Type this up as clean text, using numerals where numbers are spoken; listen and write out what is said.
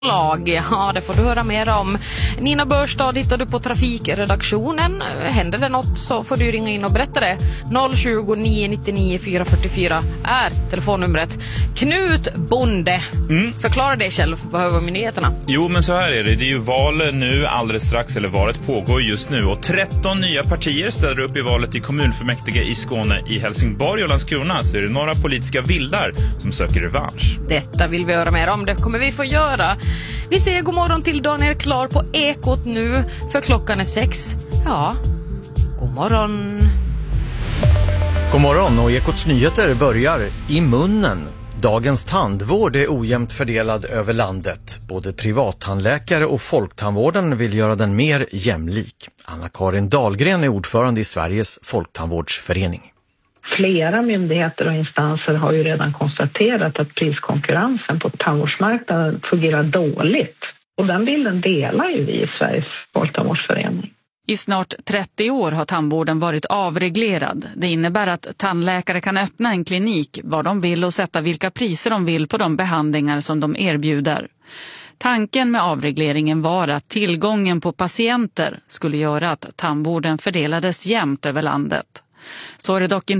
lag. Ja, det får du höra mer om. Nina Börstad hittar du på trafikredaktionen. Händer det något så får du ringa in och berätta det. 020 999 444 är telefonnumret. Knut Bonde. Förklara dig själv, behöver vi nyheterna? Jo, men så här är det. Det är ju val nu alldeles strax, eller valet pågår just nu. Och 13 nya partier ställer upp i valet i kommunfullmäktige i Skåne, i Helsingborg och Landskrona. Så är det några politiska vildar som söker revansch. Detta vill vi höra mer om, det kommer vi få göra. Vi säger god morgon till Daniel Klar på Ekot nu, för klockan är 6. Ja, god morgon. God morgon, och Ekots nyheter börjar i munnen. Dagens tandvård är ojämnt fördelad över landet. Både privattandläkare och folktandvården vill göra den mer jämlik. Anna-Karin Dahlgren är ordförande i Sveriges folktandvårdsförening. Flera myndigheter och instanser har ju redan konstaterat att priskonkurrensen på tandvårdsmarknaden fungerar dåligt. Och den bilden delar ju vi i Sveriges folktandvårdsförening. I snart 30 år har tandvården varit avreglerad. Det innebär att tandläkare kan öppna en klinik var de vill och sätta vilka priser de vill på de behandlingar som de erbjuder. Tanken med avregleringen var att tillgången på patienter skulle göra att tandvården fördelades jämnt över landet. Så är det dock inte.